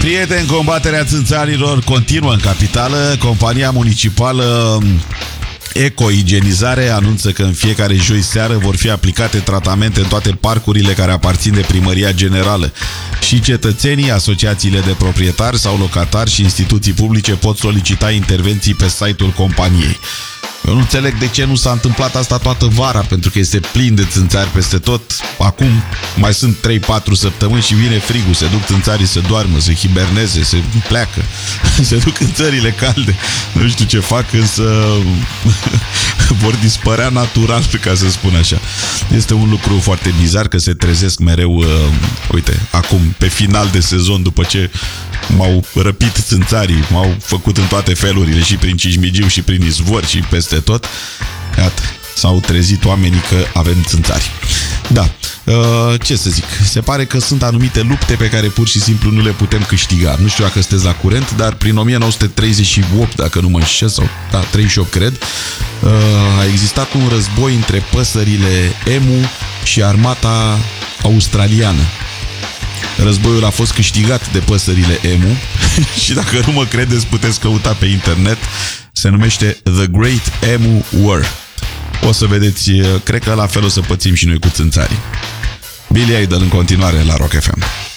Prieteni, combaterea țânțarilor continuă în capitală. Compania municipală Eco-Igienizare anunță că în fiecare joi seară vor fi aplicate tratamente în toate parcurile care aparțin de Primăria Generală. Și cetățenii, asociațiile de proprietari sau locatari și instituții publice pot solicita intervenții pe site-ul companiei. Eu nu înțeleg de ce nu s-a întâmplat asta toată vara, pentru că este plin de țânțari peste tot. Acum mai sunt 3-4 săptămâni și vine frigul, se duc țânțarii să doarmă, să hiberneze, se pleacă, se duc în țările calde. Nu știu ce fac, însă vor dispărea natural, ca să spun așa. Este un lucru foarte bizar că se trezesc mereu, uite, acum, pe final de sezon, după ce m-au răpit țânțarii, m-au făcut în toate felurile, și prin Cismigiu și prin izvor și peste tot. Iată, s-au trezit oamenii că avem țânțari. Da, ce să zic, se pare că sunt anumite lupte pe care pur și simplu nu le putem câștiga. Nu știu dacă sunteți la curent, dar prin 1938, dacă nu mă înșel, sau da, 38 cred, a existat un război între păsările emu și armata australiană. Războiul a fost câștigat de păsările emu și dacă nu mă credeți, puteți căuta pe internet. Se numește The Great Emu War. O să vedeți, cred că la fel o să pățim și noi cu țânțarii. Billy Idol în continuare la Rock FM.